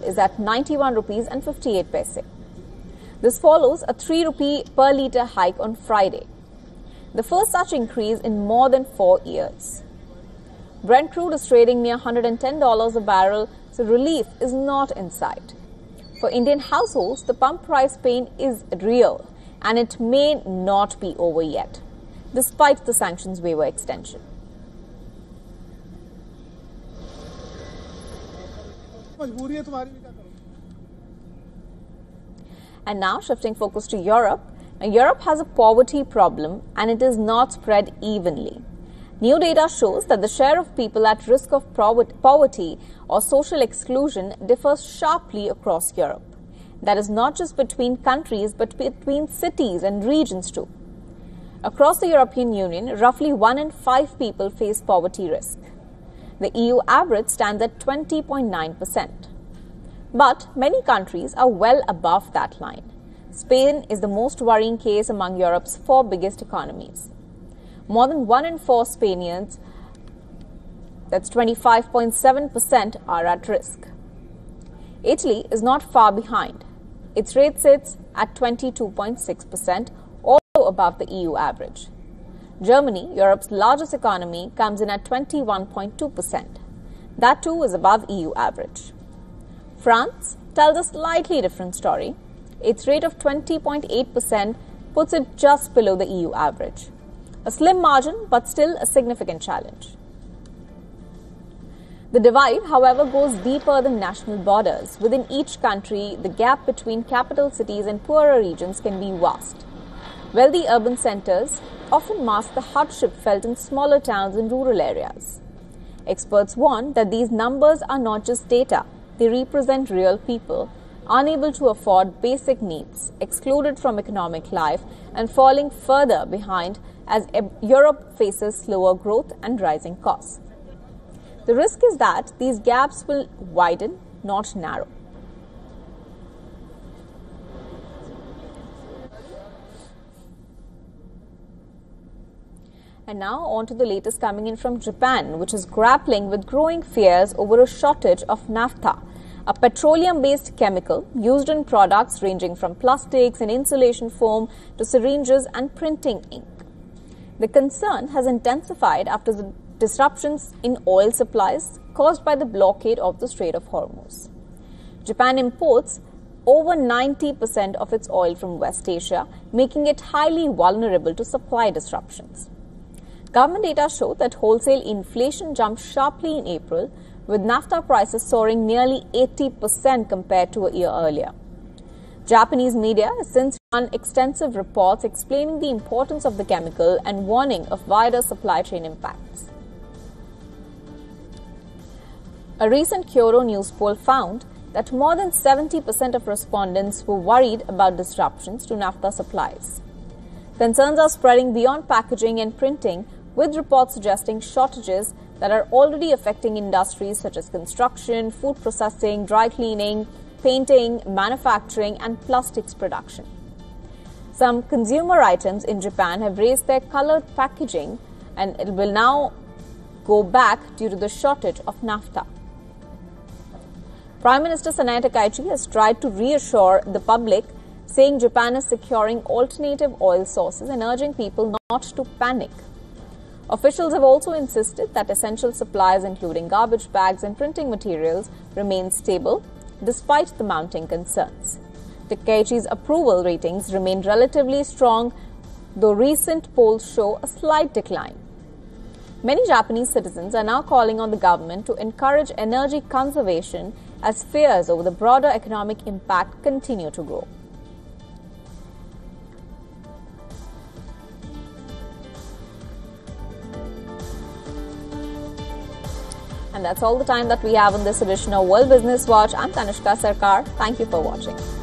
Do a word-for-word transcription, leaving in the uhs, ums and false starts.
is at ninety-one rupees and fifty-eight paise. This follows a three rupee per litre hike on Friday, the first such increase in more than four years. Brent crude is trading near one hundred ten dollars a barrel, so relief is not in sight. For Indian households, the pump price pain is real, and it may not be over yet, despite the sanctions waiver extension. And now shifting focus to Europe. Now, Europe has a poverty problem and it is not spread evenly. New data shows that the share of people at risk of poverty or social exclusion differs sharply across Europe. That is not just between countries but between cities and regions too. Across the European Union, roughly one in five people face poverty risk. The E U average stands at twenty point nine percent. But many countries are well above that line. Spain is the most worrying case among Europe's four biggest economies. More than one in four Spaniards, that's twenty-five point seven percent, are at risk. Italy is not far behind. Its rate sits at twenty-two point six percent, also above the E U average. Germany, Europe's largest economy, comes in at twenty-one point two percent. That too is above E U average. France tells a slightly different story. Its rate of twenty point eight percent puts it just below the E U average. A slim margin, but still a significant challenge. The divide, however, goes deeper than national borders. Within each country, the gap between capital cities and poorer regions can be vast. Wealthy urban centers often mask the hardship felt in smaller towns and rural areas. Experts warn that these numbers are not just data. They represent real people, unable to afford basic needs, excluded from economic life, and falling further behind as Europe faces slower growth and rising costs. The risk is that these gaps will widen, not narrow. And now on to the latest coming in from Japan, which is grappling with growing fears over a shortage of naphtha, a petroleum-based chemical used in products ranging from plastics and insulation foam to syringes and printing ink. The concern has intensified after the disruptions in oil supplies caused by the blockade of the Strait of Hormuz. Japan imports over ninety percent of its oil from West Asia, making it highly vulnerable to supply disruptions. Government data show that wholesale inflation jumped sharply in April, with naphtha prices soaring nearly eighty percent compared to a year earlier. Japanese media has since run extensive reports explaining the importance of the chemical and warning of wider supply chain impacts. A recent Kyodo News poll found that more than seventy percent of respondents were worried about disruptions to naphtha supplies. Concerns are spreading beyond packaging and printing, with reports suggesting shortages that are already affecting industries such as construction, food processing, dry cleaning, painting, manufacturing, and plastics production. Some consumer items in Japan have raised their colored packaging, and it will now go back due to the shortage of naphtha. Prime Minister Sanae Takaichi has tried to reassure the public, saying Japan is securing alternative oil sources and urging people not to panic. Officials have also insisted that essential supplies, including garbage bags and printing materials, remain stable despite the mounting concerns. Takaichi's approval ratings remain relatively strong, though recent polls show a slight decline. Many Japanese citizens are now calling on the government to encourage energy conservation as fears over the broader economic impact continue to grow. And that's all the time that we have on this edition of World Business Watch. I'm Tanushka Sarkar. Thank you for watching.